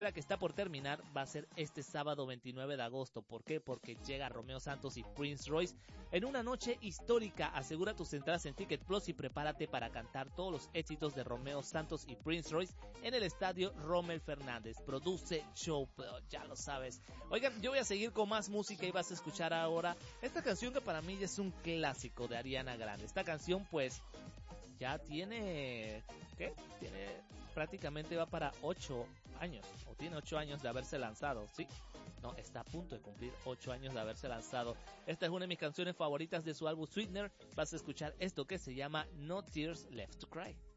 La que está por terminar va a ser este sábado 29 de agosto. ¿Por qué? Porque llega Romeo Santos y Prince Royce en una noche histórica. Asegura tus entradas en Ticket Plus y prepárate para cantar todos los éxitos de Romeo Santos y Prince Royce en el estadio Rommel Fernández. Produce Show, ya lo sabes. Oigan, yo voy a seguir con más música y vas a escuchar ahora esta canción que para mí ya es un clásico de Ariana Grande. Esta canción pues ya tiene, ¿qué? Prácticamente va para 8 años, o tiene 8 años de haberse lanzado, ¿sí? No, está a punto de cumplir 8 años de haberse lanzado. Esta es una de mis canciones favoritas de su álbum Sweetener. Vas a escuchar esto que se llama No Tears Left to Cry.